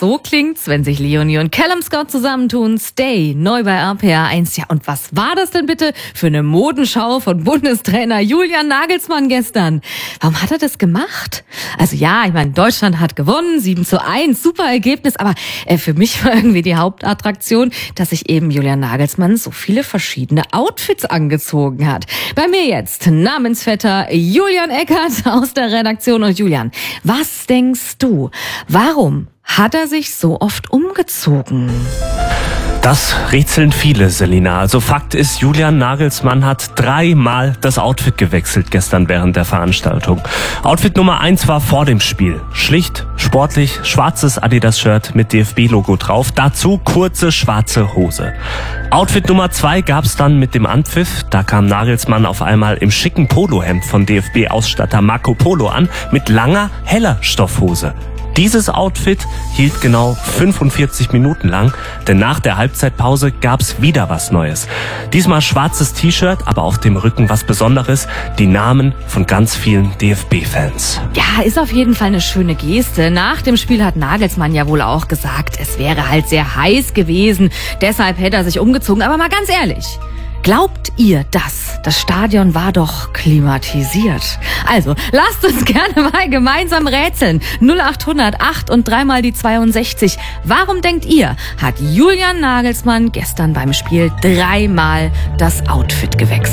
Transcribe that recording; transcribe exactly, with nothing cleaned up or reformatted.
so klingt's, wenn sich Leonie und Callum Scott zusammentun. Stay, neu bei R P R eins. Ja, und was war das denn bitte für eine Modenschau von Bundestrainer Julian Nagelsmann gestern? Warum hat er das gemacht? Also ja, ich meine, Deutschland hat gewonnen, sieben zu eins, super Ergebnis, aber äh, für mich war irgendwie die Hauptattraktion, dass sich eben Julian Nagelsmann so viele verschiedene Outfits angezogen hat. Bei mir jetzt Namensvetter Julian Eckert aus der Redaktion. Und Julian, was denkst du? Warum hat er sich so oft umgezogen? Das rätseln viele, Selina. Also Fakt ist, Julian Nagelsmann hat dreimal das Outfit gewechselt gestern während der Veranstaltung. Outfit Nummer eins war vor dem Spiel. Schlicht, sportlich, schwarzes Adidas-Shirt mit D F B-Logo drauf. Dazu kurze schwarze Hose. Outfit Nummer zwei gab's dann mit dem Anpfiff. Da kam Nagelsmann auf einmal im schicken Polohemd von D F B-Ausstatter Marco Polo an mit langer, heller Stoffhose. Dieses Outfit hielt genau fünfundvierzig Minuten lang, denn nach der Halbzeitpause gab's wieder was Neues. Diesmal schwarzes T-Shirt, aber auf dem Rücken was Besonderes, die Namen von ganz vielen D F B-Fans. Ja, ist auf jeden Fall eine schöne Geste. Nach dem Spiel hat Nagelsmann ja wohl auch gesagt, es wäre halt sehr heiß gewesen, deshalb hätte er sich umgezogen. Aber mal ganz ehrlich, glaubt ihr das? Das Stadion war doch klimatisiert. Also, lasst uns gerne mal gemeinsam rätseln. null achthundert acht und dreimal die zweiundsechzig. Warum denkt ihr, hat Julian Nagelsmann gestern beim Spiel dreimal das Outfit gewechselt?